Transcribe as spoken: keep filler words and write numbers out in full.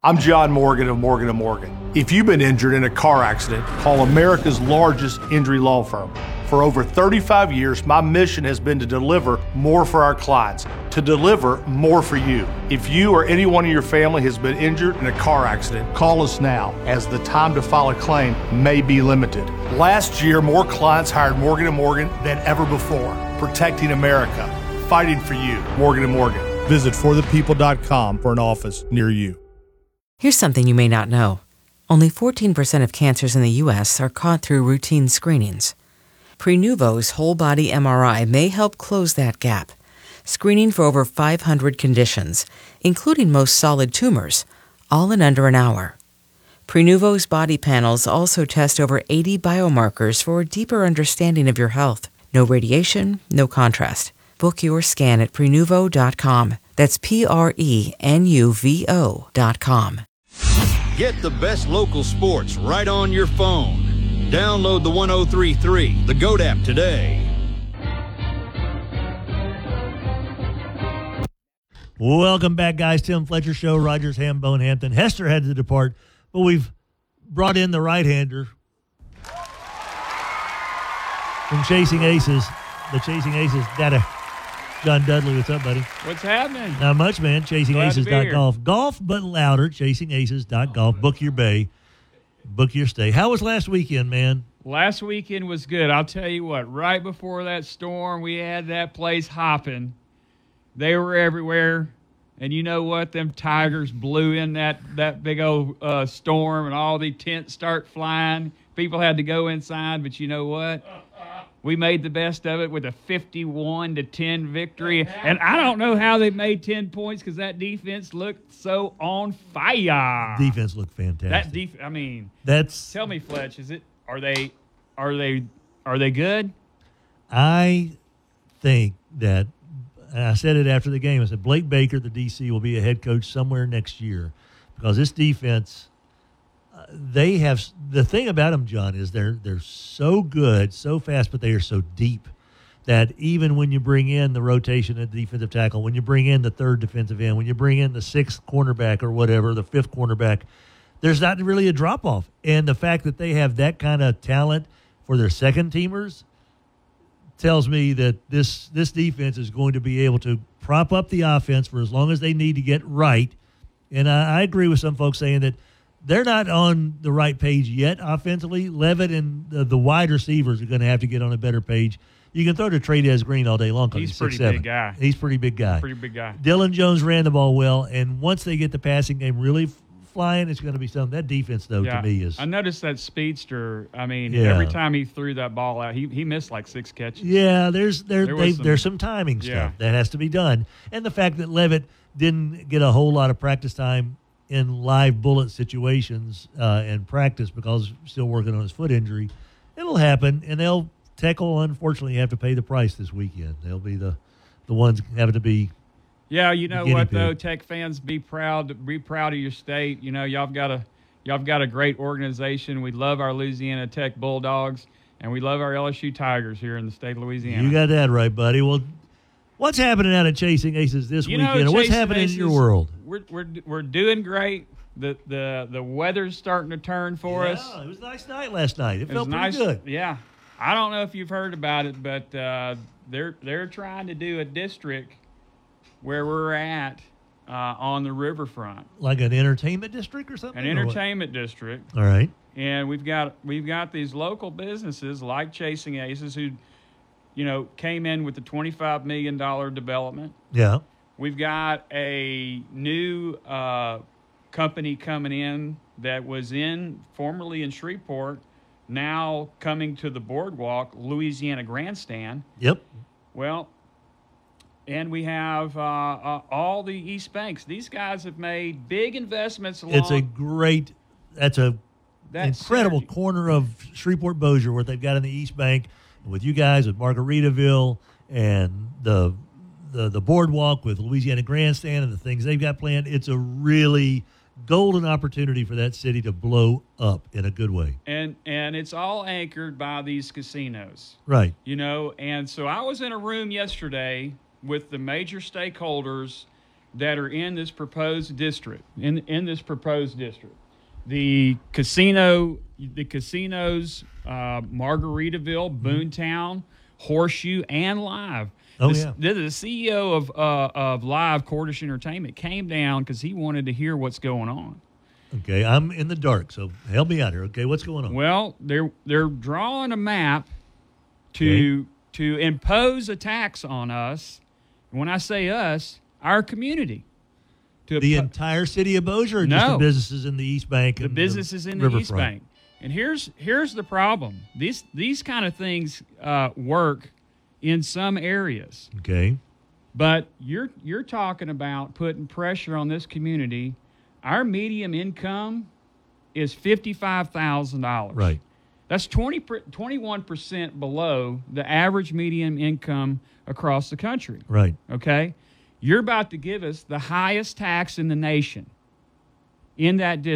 I'm John Morgan of Morgan and Morgan. If you've been injured in a car accident, call America's largest injury law firm. For over thirty-five years, my mission has been to deliver more for our clients, to deliver more for you. If you or anyone in your family has been injured in a car accident, call us now, as the time to file a claim may be limited. Last year, more clients hired Morgan and Morgan than ever before, protecting America, fighting for you. Morgan and Morgan. Visit for the people dot com for an office near you. Here's something you may not know. Only fourteen percent of cancers in the U S are caught through routine screenings. Prenuvo's whole-body M R I may help close that gap, screening for over five hundred conditions, including most solid tumors, all in under an hour. Prenuvo's body panels also test over eighty biomarkers for a deeper understanding of your health. No radiation, no contrast. Book your scan at prenuvo dot com. That's P R E N U V O dot com. Get the best local sports right on your phone. Download the one oh three point three, the GOAT app today. Welcome back, guys. Tim Fletcher Show, Rogers, Hambone, Hampton. Hester had to depart, but we've brought in the right-hander from Chasing Aces. The Chasing Aces data. John Dudley, what's up, buddy? What's happening? Not much, man. chasing aces dot golf. Golf, but louder. chasing aces dot golf. Book your bay. Book your stay. How was last weekend, man? Last weekend was good. I'll tell you what, right before that storm, we had that place hopping. They were everywhere. And you know what? Them Tigers blew in that, that big old uh, storm, and all the tents start flying. People had to go inside, but you know what? We made the best of it with a fifty-one to ten victory. And I don't know how they made ten points because that defense looked so on fire. Defense looked fantastic. That def- I mean, that's. Tell me, Fletch, is it? Are they? Are they? Are they good? I think that. And I said it after the game. I said Blake Baker, the D C, will be a head coach somewhere next year because this defense. They have the thing about them, John, is they're they're so good, so fast, but they are so deep that even when you bring in the rotation at defensive tackle, when you bring in the third defensive end, when you bring in the sixth cornerback or whatever, the fifth cornerback, there's not really a drop off. And the fact that they have that kind of talent for their second teamers tells me that this this defense is going to be able to prop up the offense for as long as they need to get right. And I, I agree with some folks saying that they're not on the right page yet offensively. Levitt and the, the wide receivers are going to have to get on a better page. You can throw to Trey Green all day long because he's, he's pretty six seven. big guy. He's a pretty big guy. Pretty big guy. Dylan Jones ran the ball well, and once they get the passing game really f- flying, it's going to be something. That defense, though, yeah. to me is. I noticed that speedster. I mean, Yeah. every time he threw that ball out, he, he missed like six catches. Yeah, there's there, There they, was some- there's some timing Yeah. stuff that has to be done, and the fact that Levitt didn't get a whole lot of practice time in live bullet situations uh, and practice because still working on his foot injury, it'll happen, and they'll tackle. Unfortunately, have to pay the price this weekend. They'll be the the ones having to be. Yeah, you know guinea what pig. though, Tech fans, be proud. Be proud of your state. You know, y'all got a y'all got a great organization. We love our Louisiana Tech Bulldogs, and we love our L S U Tigers here in the state of Louisiana. You got that right, buddy. Well, what's happening out at Chasing Aces this You know, weekend? What's Chasing happening Aces, in your world? We're we're we're doing great. The the the weather's starting to turn for yeah, us. It was a nice night last night. It, It felt was pretty nice. good. Yeah, I don't know if you've heard about it, but uh, they're they're trying to do a district where we're at uh, on the riverfront, Like an entertainment district or something? an or what? entertainment district, All right. and we've got we've got these local businesses like Chasing Aces who, you know, came in with the twenty-five million dollars development. Yeah. We've got a new uh, company coming in that was in formerly in Shreveport, now coming to the boardwalk, Louisiana Grandstand. Yep. Well, and we have uh, uh, all the East Banks. These guys have made big investments along It's a great. That's a that incredible synergy. corner of Shreveport Bossier where they've got in the East Bank with you guys with Margaritaville and the the the boardwalk with Louisiana Grandstand and the things they've got planned. It's a really golden opportunity for that city to blow up in a good way. And and it's all anchored by these casinos. Right. You know, and so I was in a room yesterday with the major stakeholders that are in this proposed district, in in this proposed district. The casino, the casinos, uh, Margaritaville, Boontown, Horseshoe, and Live. Oh, the, yeah. The, the C E O of uh, of Live Cordish Entertainment came down because he wanted to hear what's going on. Okay, I'm in the dark, so help me out here. Okay, what's going on? Well, they're they're drawing a map to Okay. to impose a tax on us. When I say us, our community. To The impo- entire city of Bossier, or just No. the businesses in the East Bank? the and businesses in the East riverfront? Bank. And here's here's the problem. These these kind of things uh, work in some areas, Okay, but you're you're talking about putting pressure on this community. Our median income is fifty-five thousand dollars. right. That's twenty, twenty-one percent below the average median income across the country. Right. Okay? You're about to give us the highest tax in the nation in that district.